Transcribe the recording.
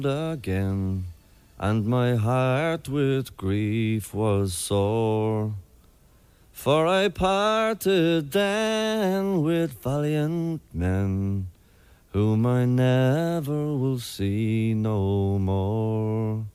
again, and my heart with grief was sore. For I parted then with valiant men, whom I never will see no more.